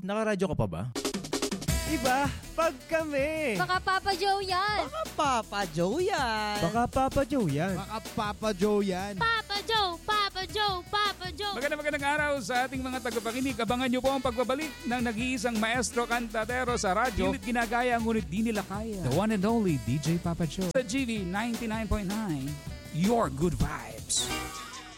nakaradyo ka pa ba? Iba, pag kami. Baka Papa Joe yan. Baka Papa Joe yan. Baka Papa Joe yan. Baka Papa Joe yan. Papa Joe, Papa Joe, Papa Joe. Magandang araw sa ating mga tagapakinig. Abangan niyo po ang pagbabalik ng nag-iisang maestro kantadero sa radyo. Pilit ginagaya ngunit di nila kaya. The one and only DJ Papa Joe. Sa GV 99.9, your good vibes.